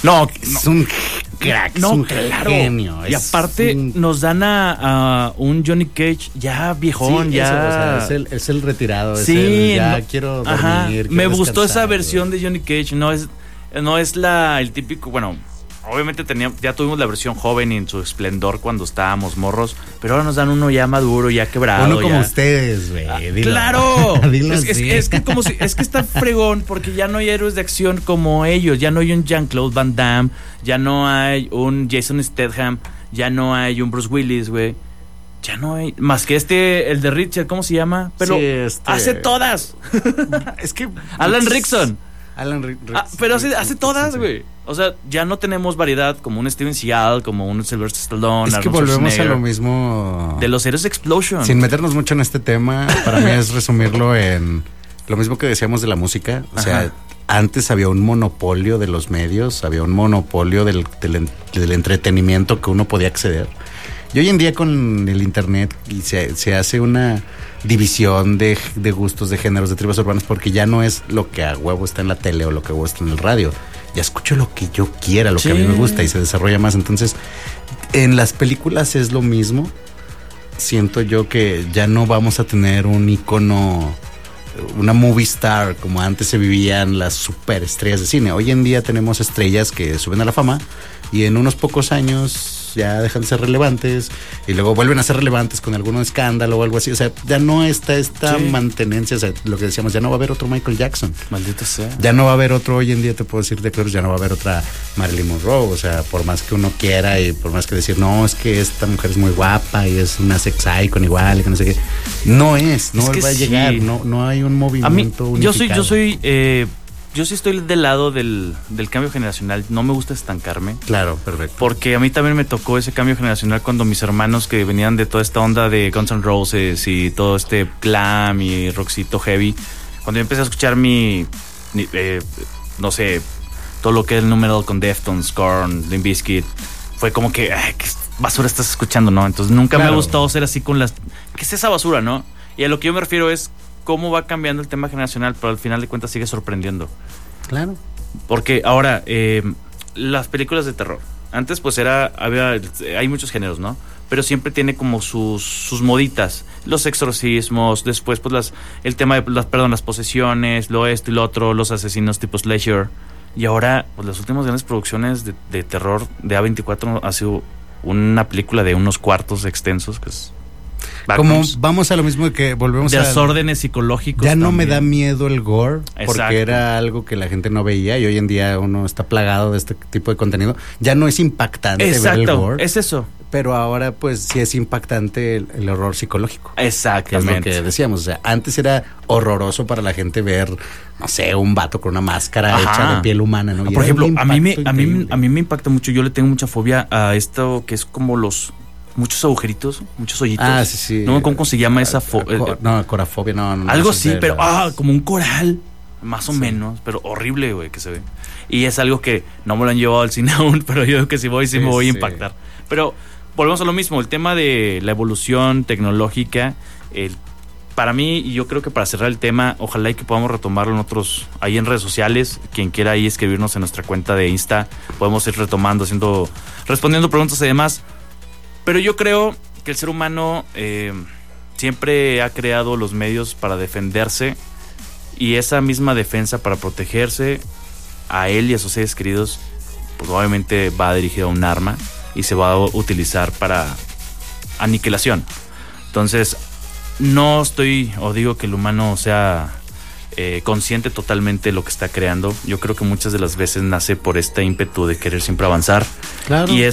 No, es un crack, no, es un claro. genio. Y aparte nos dan a un Johnny Cage ya viejón, sí, ya. Eso, o sea, es el retirado. Sí, es el, ya quiero dormir. Ajá. Quiero Me gustó esa descansar, versión de Johnny Cage. No es el típico, bueno. Obviamente ya tuvimos la versión joven y en su esplendor cuando estábamos morros, pero ahora nos dan uno ya maduro, ya quebrado. Uno como ya. ustedes, güey. ¡Claro! Dilo es que está fregón porque ya no hay héroes de acción como ellos. Ya no hay un Jean-Claude Van Damme, ya no hay un Jason Statham, ya no hay un Bruce Willis, güey. Ya no hay. Más que el de Richard, ¿cómo se llama? Pero sí, hace todas. Es que. Alan Rickson. Pero hace todas, sí. güey. O sea, ya no tenemos variedad como un Steven Seagal, como un Sylvester Stallone. Es que volvemos a lo mismo. De los héroes Explosion. Sin meternos mucho en este tema, para mí es resumirlo en lo mismo que decíamos de la música. O sea, antes había un monopolio de los medios, había un monopolio del entretenimiento que uno podía acceder. Y hoy en día con el internet se hace una división de gustos, de géneros, de tribus urbanas, porque ya no es lo que a huevo está en la tele o lo que a huevo está en el radio. Ya escucho lo que yo quiera, lo que a mí me gusta y se desarrolla más. Entonces, en las películas es lo mismo. Siento yo que ya no vamos a tener un ícono, una movie star como antes se vivían las superestrellas de cine. Hoy en día tenemos estrellas que suben a la fama y en unos pocos años ya dejan de ser relevantes y luego vuelven a ser relevantes con algún escándalo o algo así. O sea, ya no está esta mantenencia. O sea, lo que decíamos, ya no va a haber otro Michael Jackson. Maldito sea. Ya no va a haber otro, hoy en día te puedo decir de claros, ya no va a haber otra Marilyn Monroe. O sea, por más que uno quiera y por más que decir, no, es que esta mujer es muy guapa y es una sex icon igual y que no sé qué. No va a llegar, no hay un movimiento unificado. Yo sí estoy del lado del cambio generacional. No me gusta estancarme. Claro, perfecto. Porque a mí también me tocó ese cambio generacional cuando mis hermanos que venían de toda esta onda de Guns N' Roses y todo este glam y rockcito heavy, cuando yo empecé a escuchar no sé, todo lo que es el nu metal con Deftones, Korn, Limp Bizkit, fue como que, ¿qué basura estás escuchando, no? Entonces nunca me ha gustado ser así con ¿qué es esa basura, no? Y a lo que yo me refiero es cómo va cambiando el tema generacional, pero al final de cuentas sigue sorprendiendo. Claro. Porque ahora, las películas de terror. Antes pues hay muchos géneros, ¿no? Pero siempre tiene como sus moditas. Los exorcismos, después pues el tema de las posesiones, lo esto y lo otro, los asesinos tipo slasher. Y ahora, pues las últimas grandes producciones de terror de A24 ha sido una película de unos cuartos extensos que es... Como vamos a lo mismo que volvemos a desórdenes psicológicos. Ya también. No me da miedo el gore. Exacto. Porque era algo que la gente no veía y hoy en día uno está plagado de este tipo de contenido. Ya no es impactante ver el gore. Es eso. Pero ahora pues sí es impactante el horror psicológico. Exactamente. Que es lo que decíamos. O sea, antes era horroroso para la gente ver, no sé, un vato con una máscara hecha de piel humana, ¿no? Por ejemplo, a mí me impacta mucho. Yo le tengo mucha fobia a esto que es como muchos agujeritos, muchos hoyitos. Sí. No, ¿cómo se llama esa corafobia, no. Algo así, pero como un coral, más o menos, pero horrible, güey, que se ve. Y es algo que no me lo han llevado al cine aún, pero yo creo que si voy, me voy a impactar. Pero volvemos a lo mismo, el tema de la evolución tecnológica, para mí, y yo creo que para cerrar el tema, ojalá y que podamos retomarlo ahí en redes sociales, quien quiera ahí escribirnos en nuestra cuenta de Insta, podemos ir retomando, respondiendo preguntas y demás. Pero yo creo que el ser humano siempre ha creado los medios para defenderse y esa misma defensa para protegerse a él y a sus seres queridos, pues obviamente va dirigida a un arma y se va a utilizar para aniquilación. Entonces, no digo que el humano sea consciente totalmente de lo que está creando. Yo creo que muchas de las veces nace por este ímpetu de querer siempre avanzar. Claro. Y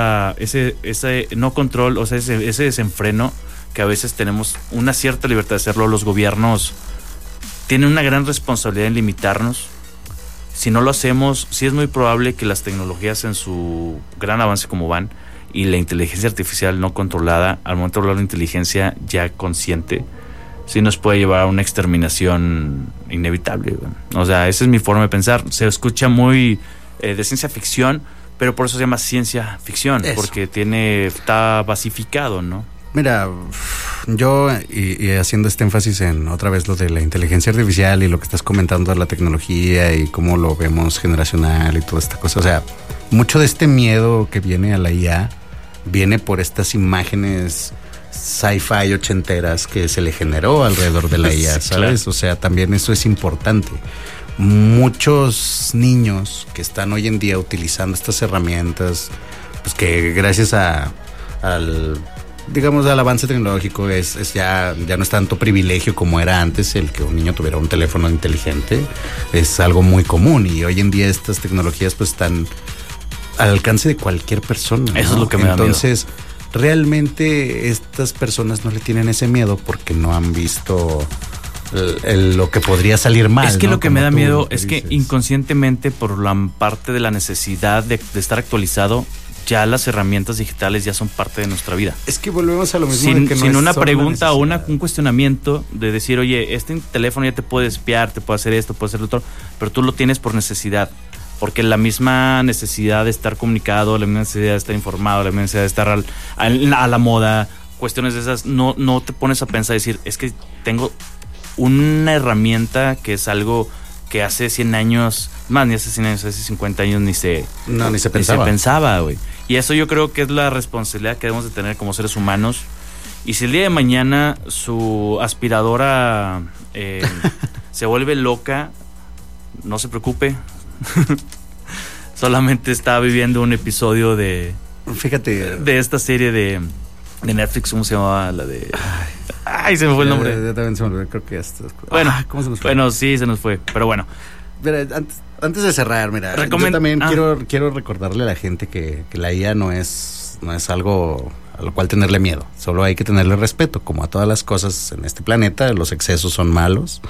ese no control, o sea, ese desenfreno que a veces tenemos una cierta libertad de hacerlo. Los gobiernos tienen una gran responsabilidad en limitarnos. Si no lo hacemos, sí es muy probable que las tecnologías en su gran avance como van y la inteligencia artificial no controlada, al momento de hablar de inteligencia ya consciente, sí nos puede llevar a una exterminación inevitable. O sea, esa es mi forma de pensar. Se escucha muy de ciencia ficción, pero por eso se llama ciencia ficción, porque está basificado, ¿no? Mira, yo, y haciendo este énfasis en otra vez lo de la inteligencia artificial y lo que estás comentando de la tecnología y cómo lo vemos generacional y toda esta cosa, o sea, mucho de este miedo que viene a la IA viene por estas imágenes sci-fi ochenteras que se le generó alrededor de la IA, ¿sabes? Claro. O sea, también eso es importante. Muchos niños que están hoy en día utilizando estas herramientas, pues que gracias al avance tecnológico es ya no es tanto privilegio como era antes el que un niño tuviera un teléfono inteligente, es algo muy común y hoy en día estas tecnologías pues están al alcance de cualquier persona, ¿no? Eso es lo que me da miedo. Entonces, realmente estas personas no le tienen ese miedo porque no han visto lo que podría salir mal. Es que, ¿no? Lo que Como me da tú miedo dices. es que inconscientemente, por la parte de la necesidad de estar actualizado, ya las herramientas digitales ya son parte de nuestra vida. Es que volvemos a lo mismo. Sin, de que no sin es una solo pregunta o un cuestionamiento de decir, oye, este teléfono ya te puede espiar, te puede hacer esto, puede hacer lo otro, pero tú lo tienes por necesidad. Porque la misma necesidad de estar comunicado, la misma necesidad de estar informado, la misma necesidad de estar a la moda, cuestiones de esas, no te pones a pensar y decir, es que tengo una herramienta que es algo que hace 100 años, más ni hace 100 años, hace 50 años ni se pensaba, güey. Y eso yo creo que es la responsabilidad que debemos de tener como seres humanos. Y si el día de mañana su aspiradora se vuelve loca, no se preocupe. Solamente está viviendo un episodio de esta serie de Netflix. ¿Cómo se llamaba? La de... Ay, se me fue el nombre. También se me olvidó, creo que esto. Bueno, ¿cómo se nos fue? Bueno, sí, se nos fue, pero bueno. Mira, antes de cerrar, mira, yo también quiero recordarle a la gente que la IA no es algo a lo cual tenerle miedo. Solo hay que tenerle respeto, como a todas las cosas en este planeta. Los excesos son malos.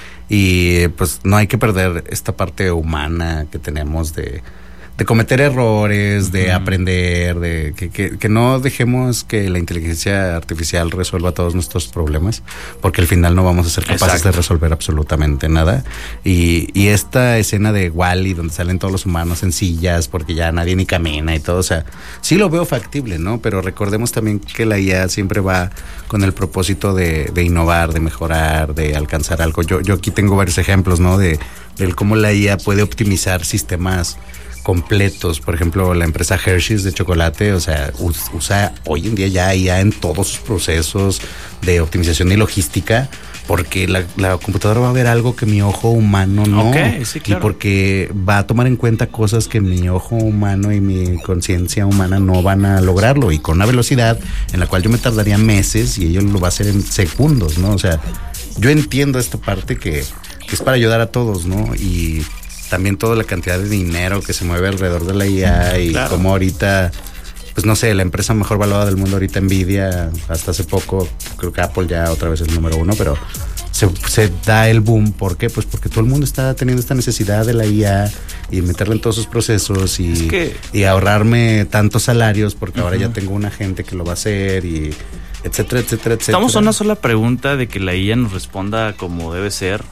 Y pues no hay que perder esta parte humana que tenemos de cometer errores, de aprender, de que no dejemos que la inteligencia artificial resuelva todos nuestros problemas, porque al final no vamos a ser capaces de resolver absolutamente nada. Y esta escena de WALL-E donde salen todos los humanos en sillas porque ya nadie ni camina y todo, o sea, sí lo veo factible, ¿no? Pero recordemos también que la IA siempre va con el propósito de innovar, de mejorar, de alcanzar algo. Yo aquí tengo varios ejemplos, ¿no? De cómo la IA puede optimizar sistemas completos. Por ejemplo, la empresa Hershey's de chocolate, o sea, usa hoy en día ya IA en todos sus procesos de optimización y logística, porque la computadora va a ver algo que mi ojo humano no. Okay, sí, claro. Y porque va a tomar en cuenta cosas que mi ojo humano y mi conciencia humana no van a lograrlo, y con una velocidad en la cual yo me tardaría meses y ellos lo va a hacer en segundos, ¿no? O sea, yo entiendo esta parte que es para ayudar a todos, ¿no? Y también toda la cantidad de dinero que se mueve alrededor de la IA y claro, como ahorita, pues no sé, la empresa mejor valuada del mundo ahorita, Nvidia, hasta hace poco, creo que Apple ya otra vez es el número 1, pero se da el boom. ¿Por qué? Pues porque todo el mundo está teniendo esta necesidad de la IA y meterla en todos sus procesos y ahorrarme tantos salarios porque ahora ya tengo una gente que lo va a hacer y etcétera, etcétera, etcétera. Estamos a una sola pregunta de que la IA nos responda como debe ser,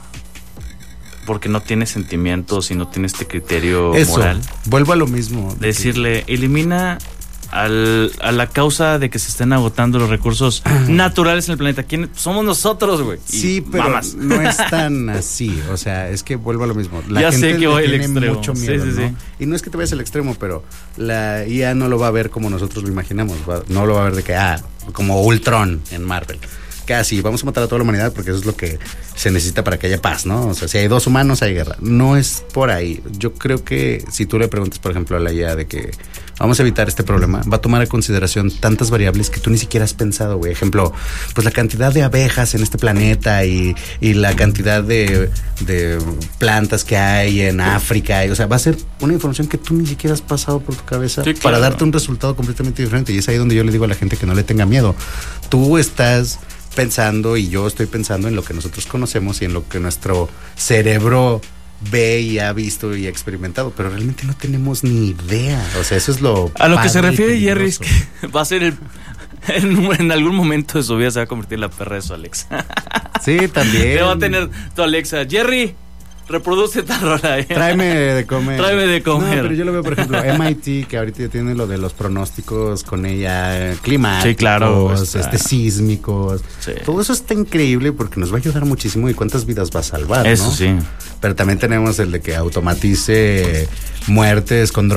porque no tiene sentimientos y no tiene este criterio moral. Vuelvo a lo mismo. Decirle, elimina a la causa de que se estén agotando los recursos naturales en el planeta. ¿Quién somos nosotros, güey? Sí, pero mamas. No es tan así. O sea, es que vuelvo a lo mismo. La ya gente sé que voy al tiene extremo. Mucho miedo, sí. ¿no? Y no es que te vayas al extremo, pero la IA no lo va a ver como nosotros lo imaginamos. No lo va a ver de que, como Ultron en Marvel. Casi, vamos a matar a toda la humanidad porque eso es lo que se necesita para que haya paz, ¿no? O sea, si hay dos humanos, hay guerra. No es por ahí. Yo creo que si tú le preguntas, por ejemplo, a la IA de que vamos a evitar este problema, va a tomar en consideración tantas variables que tú ni siquiera has pensado, güey. Ejemplo, pues la cantidad de abejas en este planeta y la cantidad de plantas que hay en África. O sea, va a ser una información que tú ni siquiera has pasado por tu cabeza, sí, claro, para darte un resultado completamente diferente. Y es ahí donde yo le digo a la gente que no le tenga miedo. Tú estás pensando y yo estoy pensando en lo que nosotros conocemos y en lo que nuestro cerebro ve y ha visto y ha experimentado, pero realmente no tenemos ni idea. O sea, eso es lo a lo que se refiere Jerry, es que va a ser en algún momento de su vida se va a convertir en la perra de su Alexa. Sí, también. Le va a tener tu Alexa, Jerry, reproduce esta rola. Tráeme de comer. Tráeme de comer. No, pero yo lo veo, por ejemplo, MIT, que ahorita ya tiene lo de los pronósticos con ella, climáticos, sí, claro, sísmicos. Sí. Todo eso está increíble porque nos va a ayudar muchísimo y cuántas vidas va a salvar, eso, ¿no? sí. Pero también tenemos el de que automatice muertes con